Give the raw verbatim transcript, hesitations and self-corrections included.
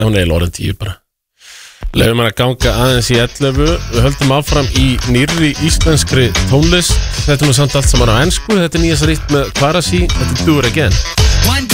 hún er eiginlega orðin tíu bara. Leifum hann að ganga aðeins í ellefu. Við höldum áfram í nýrri íslenskri tónlist. Þetta er nú samt allt saman á ensku. Þetta er nýjasta rit með Kvarasi. Þetta er Do It Again.